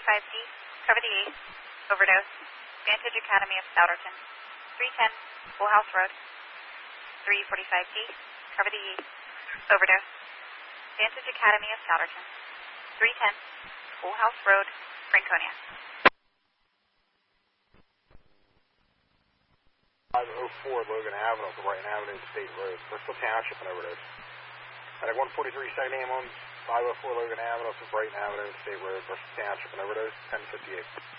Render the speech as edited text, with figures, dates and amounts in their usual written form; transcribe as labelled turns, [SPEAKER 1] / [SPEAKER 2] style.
[SPEAKER 1] 345P, cover the 8, overdose, Vantage Academy of Souderton. 310, Schoolhouse Road. 345P, cover the 8, overdose, Vantage Academy of Souderton. 310, Schoolhouse Road, Franconia.
[SPEAKER 2] 504 Logan Avenue, Brighton Avenue, State Road, Bristol Township, and overdose. At 143 2nd ambulance, 504 Logan Avenue, Brighton Avenue, State Road, Bristol Township, and overdose, 1058.